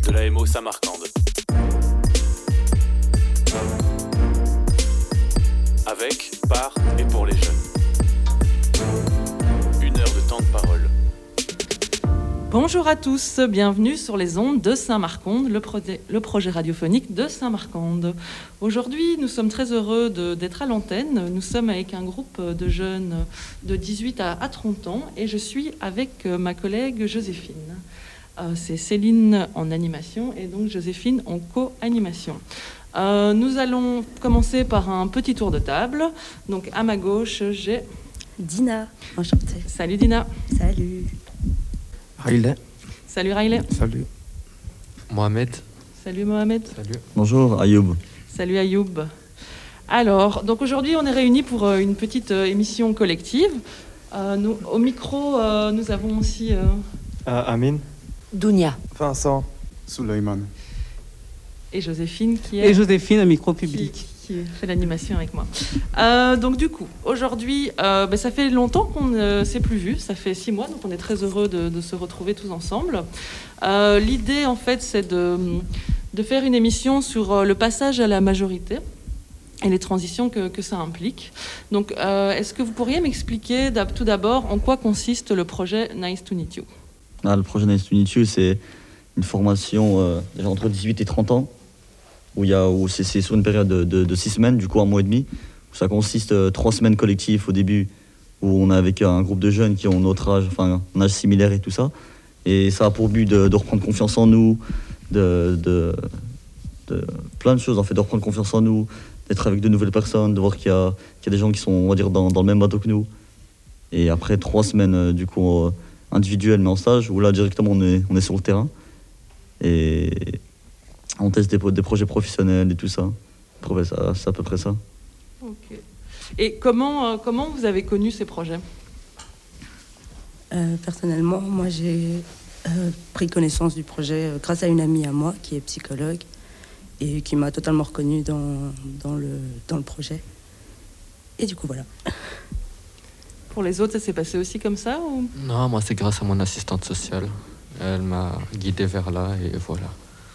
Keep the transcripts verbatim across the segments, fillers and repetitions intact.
de l'A M O Samarcande. Avec, par et pour les jeunes. Une heure de temps de parole. Bonjour à tous, bienvenue sur les ondes de Saint-Marconde, le, pro- le projet radiophonique de Saint-Marconde. Aujourd'hui, nous sommes très heureux de, d'être à l'antenne. Nous sommes avec un groupe de jeunes de dix-huit à trente ans et je suis avec ma collègue Joséphine. Euh, c'est Céline en animation et donc Joséphine en co-animation. Euh, nous allons commencer par un petit tour de table. Donc à ma gauche, j'ai Dina, enchantée. Salut Dina. Salut. Riley. Salut Riley. Salut. Mohamed. Salut Mohamed. Salut. Bonjour Ayoub. Salut Ayoub. Alors, donc aujourd'hui on est réunis pour euh, une petite euh, émission collective. Euh, nous, au micro, euh, nous avons aussi euh... Euh, Amine. Dounia. Vincent. Suleyman. Et Joséphine qui est... Et Joséphine, au micro qui, public. qui fait l'animation avec moi. Euh, donc du coup, aujourd'hui, euh, ben, ça fait longtemps qu'on ne s'est plus vu, ça fait six mois, donc on est très heureux de, de se retrouver tous ensemble. Euh, l'idée, en fait, c'est de, de faire une émission sur le passage à la majorité et les transitions que, que ça implique. Donc, euh, est-ce que vous pourriez m'expliquer d'ab- tout d'abord en quoi consiste le projet Nice to Meet You ? Ah, le projet Nice to Meet You, c'est une formation euh, déjà entre dix-huit et trente ans, où, il y a, où c'est, c'est sur une période de, de, de six semaines, du coup un mois et demi, où ça consiste euh, trois semaines collectives au début, où on est avec un groupe de jeunes qui ont notre âge, enfin un âge similaire et tout ça. Et ça a pour but de, de reprendre confiance en nous, de, de, de plein de choses en fait, de reprendre confiance en nous, d'être avec de nouvelles personnes, de voir qu'il y a, qu'il y a des gens qui sont, on va dire, dans, dans le même bateau que nous. Et après trois semaines, euh, du coup, euh, individuelles mais en stage, où là directement on est, on est sur le terrain. Et on teste des, des projets professionnels et tout ça. ça. C'est à peu près ça. Ok. Et comment, euh, comment vous avez connu ces projets ? Euh, personnellement, moi j'ai euh, pris connaissance du projet euh, grâce à une amie à moi qui est psychologue et qui m'a totalement reconnue dans, dans, le, dans le projet. Et du coup, voilà. Pour les autres, ça s'est passé aussi comme ça ou... Non, moi c'est grâce à mon assistante sociale. Elle m'a guidé vers là et voilà.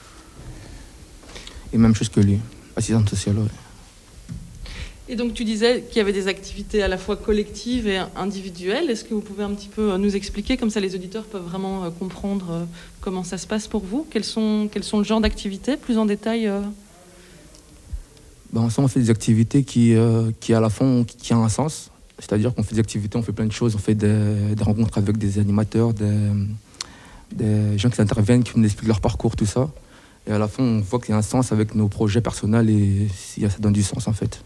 Et même chose que lui, assistante sociale. Ouais. Et donc tu disais qu'il y avait des activités à la fois collectives et individuelles. Est-ce que vous pouvez un petit peu nous expliquer, comme ça les auditeurs peuvent vraiment comprendre comment ça se passe pour vous ? Quels sont, quels sont le genre d'activités, plus en détail euh... Ben, ensemble, on fait des activités qui, euh, qui à la fin, qui, qui ont un sens. C'est-à-dire qu'on fait des activités, on fait plein de choses. On fait des, des rencontres avec des animateurs, des, des gens qui interviennent, qui nous expliquent leur parcours, tout ça. Et à la fin, on voit qu'il y a un sens avec nos projets personnels et ça donne du sens, en fait.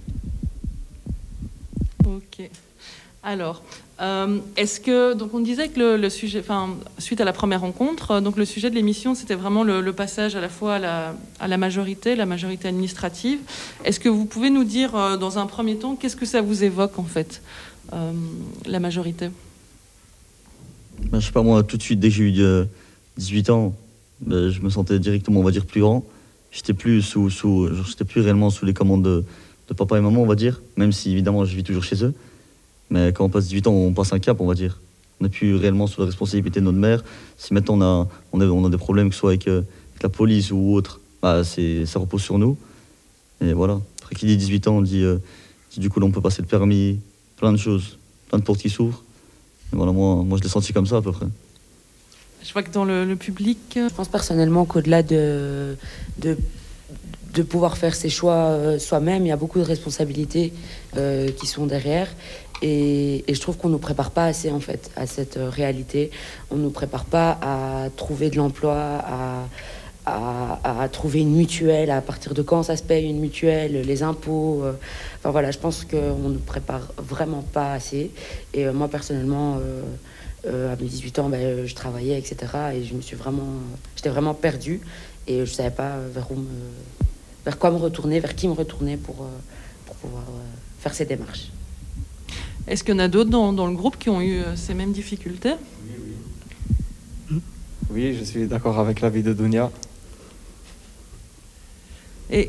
Ok. Alors, euh, est-ce que... Donc on disait que le, le sujet... Enfin, suite à la première rencontre, donc le sujet de l'émission, c'était vraiment le, le passage à la fois à la, à la majorité, la majorité administrative. Est-ce que vous pouvez nous dire, euh, dans un premier temps, qu'est-ce que ça vous évoque, en fait, euh, la majorité ? Ben, je sais pas, moi, tout de suite, dès que j'ai eu euh, dix-huit ans, ben, je me sentais directement, on va dire, plus grand. J'étais plus, sous, sous, j'étais plus réellement sous les commandes de, de papa et maman, on va dire, même si, évidemment, je vis toujours chez eux. Mais quand on passe dix-huit ans, on passe un cap, on va dire. On n'est plus réellement sous la responsabilité de notre mère. Si maintenant on a, on a, on a des problèmes, que ce soit avec, euh, avec la police ou autre, bah, c'est, ça repose sur nous. Et voilà. Après qui dit dix-huit ans, on dit, euh, dit du coup là on peut passer le permis, plein de choses, plein de portes qui s'ouvrent. Et voilà, moi, moi je l'ai senti comme ça à peu près. Je vois que dans le, le public... Je pense personnellement qu'au-delà de, de, de pouvoir faire ses choix euh, soi-même, il y a beaucoup de responsabilités euh, qui sont derrière. Et, et je trouve qu'on ne nous prépare pas assez, en fait, à cette euh, réalité. On ne nous prépare pas à trouver de l'emploi, à, à, à trouver une mutuelle, à partir de quand ça se paye une mutuelle, les impôts. Euh, enfin voilà, je pense qu'on ne nous prépare vraiment pas assez. Et euh, moi, personnellement... Euh, Euh, à mes dix-huit ans, ben, je travaillais, et cetera. Et je me suis vraiment, j'étais vraiment perdue et je ne savais pas vers où me, vers quoi me retourner, vers qui me retourner pour, pour pouvoir faire ces démarches. Est-ce qu'il y en a d'autres dans, dans le groupe qui ont eu ces mêmes difficultés ? Oui, oui. Oui, je suis d'accord avec l'avis de Dounia. Et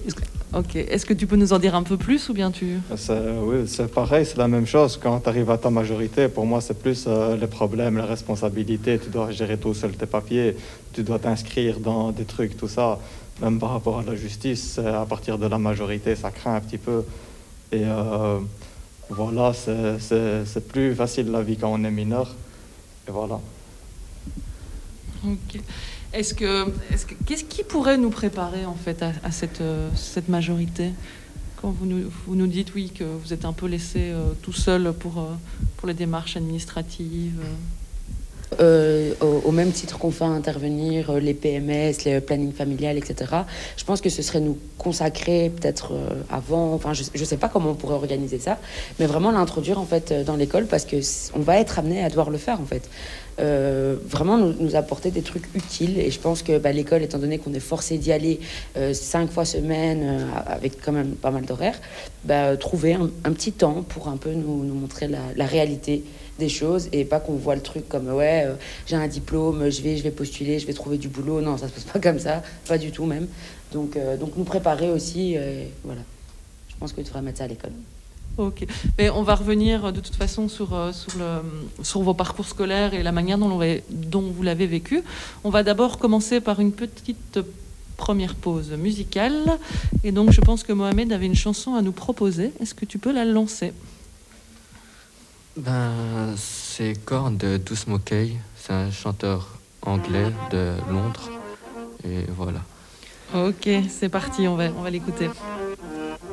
Ok. Est-ce que tu peux nous en dire un peu plus ou bien tu... C'est, oui, c'est pareil, c'est la même chose. Quand tu arrives à ta majorité, pour moi, c'est plus euh, les problèmes, les responsabilités. Tu dois gérer tout seul tes papiers, tu dois t'inscrire dans des trucs, tout ça. Même par rapport à la justice, à partir de la majorité, ça craint un petit peu. Et euh, voilà, c'est, c'est, c'est plus facile la vie quand on est mineur. Et voilà. Ok. Est-ce que, est-ce que, qu'est-ce qui pourrait nous préparer en fait à, à cette, euh, cette majorité? Quand vous nous, vous nous dites oui que vous êtes un peu laissé euh, tout seul pour, euh, pour les démarches administratives. Euh, au, au même titre qu'on fait intervenir euh, les P M S, les plannings familiales, et cetera. Je pense que ce serait nous consacrer peut-être euh, avant, enfin je ne sais pas comment on pourrait organiser ça, mais vraiment l'introduire en fait dans l'école parce que on va être amené à devoir le faire en fait. Euh, vraiment nous, nous apporter des trucs utiles et je pense que bah, l'école, étant donné qu'on est forcé d'y aller euh, cinq fois semaine euh, avec quand même pas mal d'horaires, bah, trouver un, un petit temps pour un peu nous, nous montrer la, la réalité des choses et pas qu'on voit le truc comme ouais euh, j'ai un diplôme, je vais je vais postuler, je vais trouver du boulot. Non, ça se passe pas comme ça, pas du tout même. Donc euh, donc nous préparer aussi, euh, voilà. Je pense que tu devrais mettre ça à l'école. Ok, mais on va revenir de toute façon sur, euh, sur, le, sur vos parcours scolaires et la manière dont, l'on, dont vous l'avez vécu. On va d'abord commencer par une petite première pause musicale. Et donc je pense que Mohamed avait une chanson à nous proposer. Est-ce que tu peux la lancer? Ben, c'est Korn de Tous Mokay. C'est un chanteur anglais de Londres. Et voilà. Ok, c'est parti, on va, on va l'écouter.